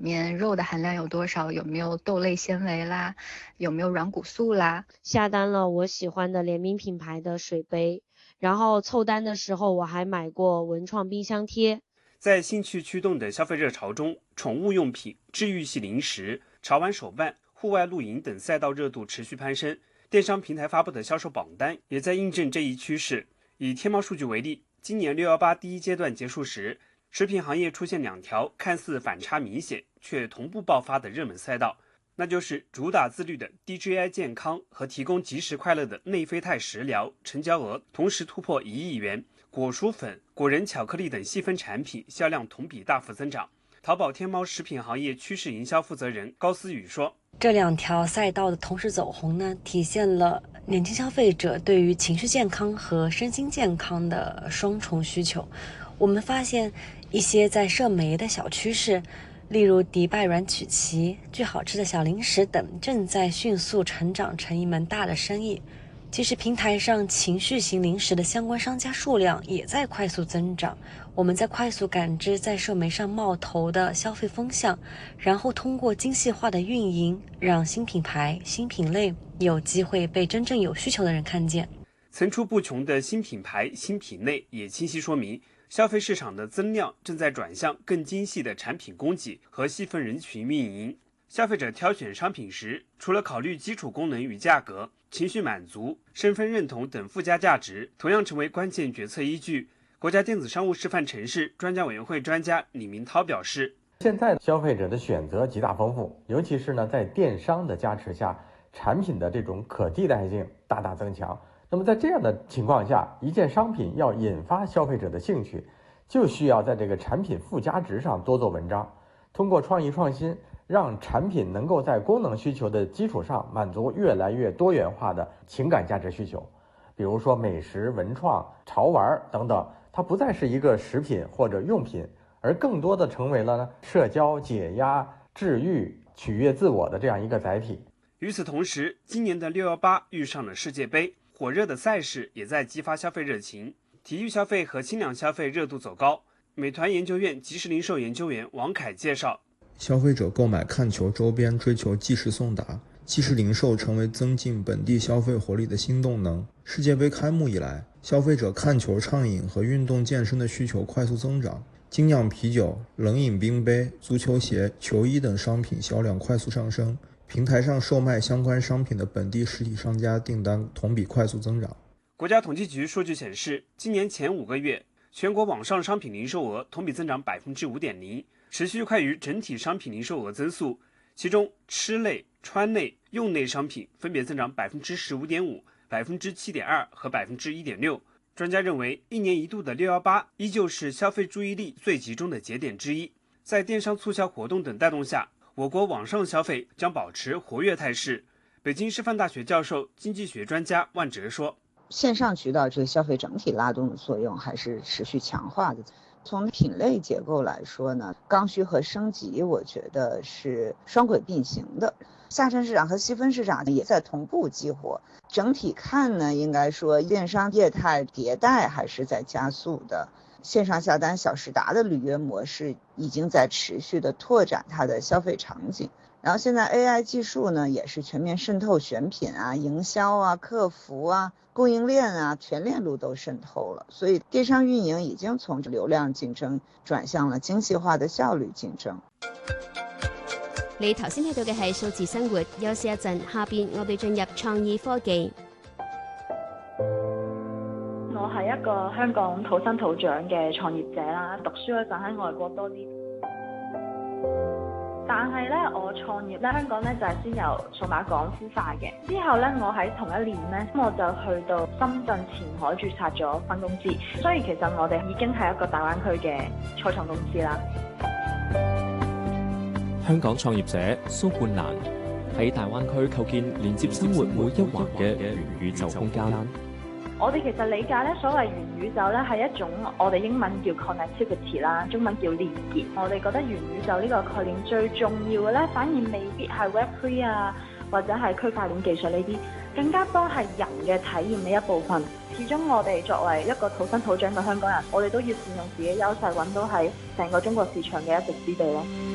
面肉的含量有多少，有没有豆类纤维啦，有没有软骨素啦。 下单了我喜欢的联名品牌的水杯，然后凑单的时候我还买过文创冰箱贴。 在兴趣驱动的消费热潮中，宠物用品、治愈系零食、潮玩手办、户外露营等赛道热度持续攀升。电商平台发布的销售榜单也在印证这一趋势。以天猫数据为例，今年618第一阶段结束时，食品行业出现2条看似反差明显却同步爆发的热门赛道，那就是主打自律的 DJI 健康和提供即时快乐的内啡肽食疗，成交额同时突破1亿元。果蔬粉、果仁巧克力等细分产品销量同比大幅增长。淘宝天猫食品行业趋势营销负责人高思雨说， 这2条赛道的同时走红呢，体现了年轻消费者对于情绪健康和身心健康的双重需求。我们发现一些在社媒的小趋势，例如迪拜软曲奇、巨好吃的小零食等，正在迅速成长成一门大的生意。其实平台上情绪型零食的相关商家数量也在快速增长。我们在快速感知在社媒上冒头的消费风向，然后通过精细化的运营，让新品牌、新品类有机会被真正有需求的人看见。 层出不穷的新品牌、新品类也清晰说明，消费市场的增量正在转向更精细的产品供给和细分人群运营。消费者挑选商品时，除了考虑基础功能与价格，情绪满足、身份认同等附加价值同样成为关键决策依据。国家电子商务示范城市专家委员会专家李明涛表示， 现在消费者的选择极大丰富，尤其是在电商的加持下，产品的这种可替代性大大增强。那么在这样的情况下，一件商品要引发消费者的兴趣，就需要在这个产品附加值上多做文章，通过创意创新，让产品能够在功能需求的基础上满足越来越多元化的情感价值需求。比如说美食、文创、潮玩等等，它不再是一个食品或者用品，而更多的成为了社交、解压、治愈、取悦自我的这样一个载体。 与此同时，今年的618遇上了世界杯，火热的赛事也在激发消费热情，体育消费和轻量消费热度走高。美团研究院即时零售研究员王凯介绍， 消费者购买看球周边追求即时送达，即时零售成为增进本地消费活力的新动能。世界杯开幕以来，消费者看球畅饮和运动健身的需求快速增长，精酿啤酒、冷饮冰杯、足球鞋、球衣等商品销量快速上升，平台上售卖相关商品的本地实体商家订单同比快速增长。 国家统计局数据显示，今年前5个月，全国网上商品零售额同比增长 5.0%， 持续快于整体商品零售额增速。其中，吃类、穿类、用类商品分别增长 15.5%、7.2% 和 1.6%。专家认为，一年一度的618依旧是消费注意力最集中的节点之一。在电商促销活动等带动下，我国网上消费将保持活跃态势。北京师范大学教授、经济学专家万哲说， 线上渠道这个消费整体拉动的作用还是持续强化的。从品类结构来说呢，刚需和升级我觉得是双轨并行的，下沉市场和细分市场也在同步激活。整体看呢，应该说电商业态迭代还是在加速的，线上下单小时达的履约模式已经在持续的拓展它的消费场景。然后现在 AI 技术呢也是全面渗透选品啊、营销啊、客服啊、供应链啊，全链路都渗透了，所以电商运营已经从流量競爭轉向了精細化的效率競爭。 你頭先睇到嘅係數字生活，休息一陣，下邊我哋進入創意科技。 我係一個香港土生土長嘅創業者啦，讀書嗰陣喺外國多啲。但係咧，我創業咧，香港咧就係先由數碼港孵化嘅。之後咧，我喺同一年咧，我就去到深圳前海註冊咗分公司。所以其實我哋已經係一個大灣區嘅初創公司啦。 香港創業者蘇冠蘭喺大灣區構建連接生活每一環嘅元宇宙空間。 我哋其實理解咧，所謂元宇宙咧係一種我哋英文叫 connectivity 啦，中文叫連結。我哋覺得元宇宙呢個概念最重要嘅咧，反而未必係 Web3 啊，或者係區塊鏈技術呢啲，更加多係人嘅體驗嘅一部分。始終我哋作為一個土生土長嘅香港人，我哋都要善用自己優勢，揾到喺成個中國市場嘅一席之地咯。